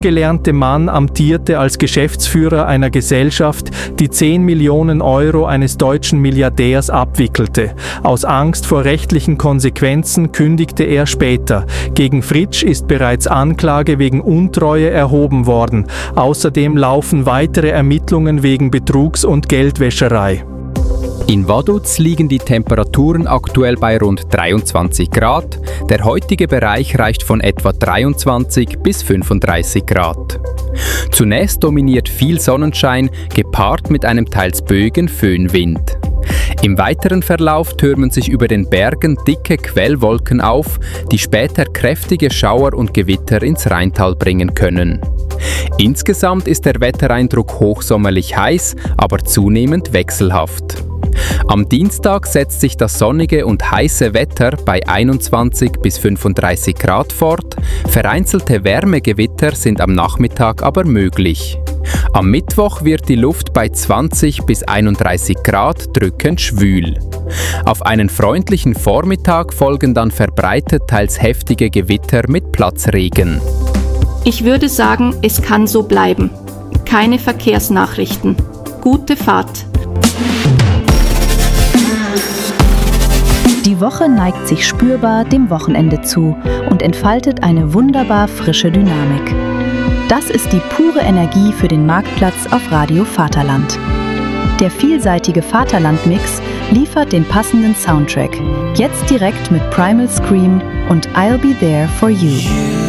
gelernte Mann amtierte als Geschäftsführer einer Gesellschaft, die 10 Millionen Euro eines deutschen Milliardärs abwickelte. Aus Angst vor rechtlichen Konsequenzen kündigte er später. Gegen Fritsch ist bereits Anklage wegen Untreue erhoben worden. Außerdem laufen weitere Ermittlungen wegen Betrugs- und Geldwäscherei. In Vaduz liegen die Temperaturen aktuell bei rund 23 Grad. Der heutige Bereich reicht von etwa 23 bis 35 Grad. Zunächst dominiert viel Sonnenschein, gepaart mit einem teils böigen Föhnwind. Im weiteren Verlauf türmen sich über den Bergen dicke Quellwolken auf, die später kräftige Schauer und Gewitter ins Rheintal bringen können. Insgesamt ist der Wettereindruck hochsommerlich heiß, aber zunehmend wechselhaft. Am Dienstag setzt sich das sonnige und heiße Wetter bei 21 bis 35 Grad fort, vereinzelte Wärmegewitter sind am Nachmittag aber möglich. Am Mittwoch wird die Luft bei 20 bis 31 Grad drückend schwül. Auf einen freundlichen Vormittag folgen dann verbreitet teils heftige Gewitter mit Platzregen. Ich würde sagen, es kann so bleiben. Keine Verkehrsnachrichten. Gute Fahrt. Die Woche neigt sich spürbar dem Wochenende zu und entfaltet eine wunderbar frische Dynamik. Das ist die pure Energie für den Marktplatz auf Radio Vaterland. Der vielseitige Vaterland-Mix liefert den passenden Soundtrack. Jetzt direkt mit Primal Scream und I'll Be There For You.